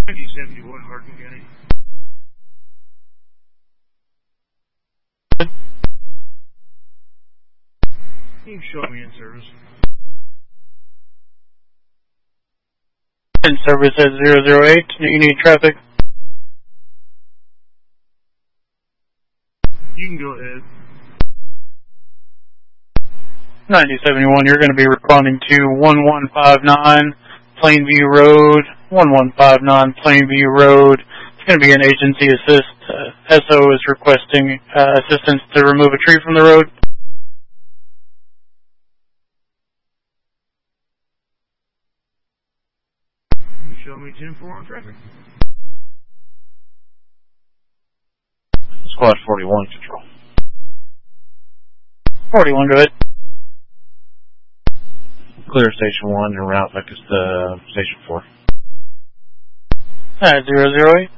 9071 Hardin County. You can show me in service. In service at 008. You need traffic. You can go ahead. 9071, you're going to be responding to 1159 Plainview Road. 1159 Plainview Road. It's going to be an agency assist. SO is requesting assistance to remove a tree from the road. Show me 10-4 on traffic. Squad 41, control. 41, go ahead. Clear station 1 and route back to station 4. 008.